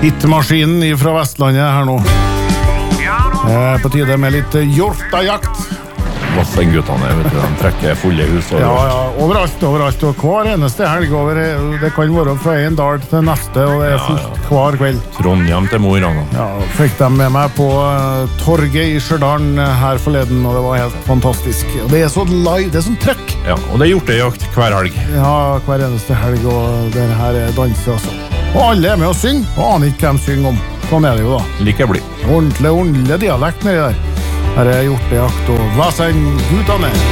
Hitmaskinen fra Vestlandet her nå. På tide med litt hjortajakt. Vassendguttene, vet du, de trekker fulle hus. Ja, overalt, og hver eneste helg over. Det kan være fra en dag til neste, og det fullt hver kveld. Trondheim til Mo i Rana. Ja, fikk dem med meg på torget i Stjørdalen her forleden, og det var helt fantastisk. Og det så live, det sånn trøkk. Ja, og det er hjortejakt hver helg. Ja, hver eneste helg, og det her danser også. Og alle med å synge, og aner ikke hvem synger om. Sånn det jo da. Like blir. Ordentlig dialekt nedi der. Her hjortejakt og Vassendgutane.